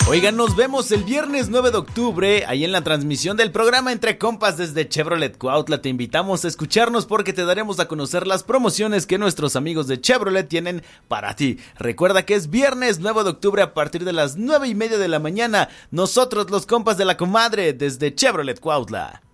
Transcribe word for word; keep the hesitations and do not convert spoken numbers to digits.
Oigan, nos vemos el viernes nueve de octubre, ahí en la transmisión del programa Entre Compas desde Chevrolet Cuautla. Te invitamos a escucharnos porque te daremos a conocer las promociones que nuestros amigos de Chevrolet tienen para ti. Recuerda que es viernes nueve de octubre a partir de las nueve y media de la mañana. Nosotros, los compas de la comadre, desde Chevrolet Cuautla.